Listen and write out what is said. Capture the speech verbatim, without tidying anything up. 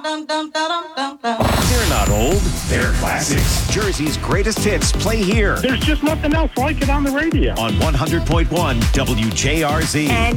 They're not old. They're classics. Jersey's greatest hits play here There's just nothing else like it on the radio. on one hundred point one W J R Z. And